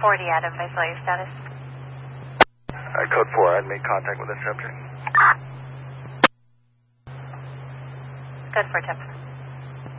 40 Adam, I saw your status. Code 4, I'd made contact with the subject. Good for tip.